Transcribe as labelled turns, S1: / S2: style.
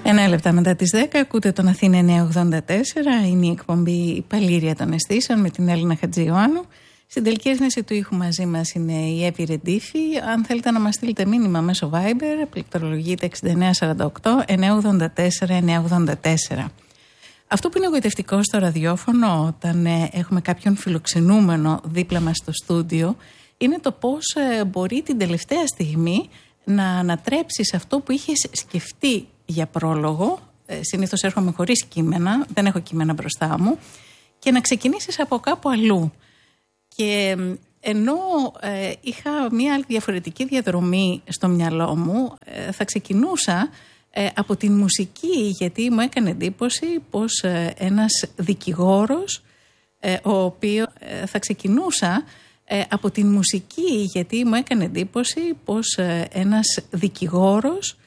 S1: 9 λεπτά μετά τις 10 ακούτε τον Αθήνα 984. Είναι η εκπομπή «Η Παλήρια των Αισθήσεων» με την Έλληνα Χατζιωάννου. Στην τελική ρύθμιση του ήχου μαζί μας είναι η Εύη Ρεντίφη. Αν θέλετε να μας στείλετε μήνυμα μέσω Viber, πληκτρολογείτε 6948 984 984. Αυτό που είναι εγωιτευτικό στο ραδιόφωνο, όταν έχουμε κάποιον φιλοξενούμενο δίπλα μας στο στούντιο, είναι το πώς μπορεί την τελευταία στιγμή να ανατρέψεις αυτό που είχες σκεφτεί για πρόλογο. Συνήθως έρχομαι χωρίς κείμενα, δεν έχω κείμενα μπροστά μου, και να ξεκινήσεις από κάπου αλλού. Και ενώ είχα μια άλλη διαφορετική διαδρομή στο μυαλό μου, θα ξεκινούσα από την μουσική, γιατί μου έκανε εντύπωση πως ένας δικηγόρος, ο οποίος θα ξεκινούσα από την μουσική, γιατί μου έκανε εντύπωση πως ένας δικηγόρος,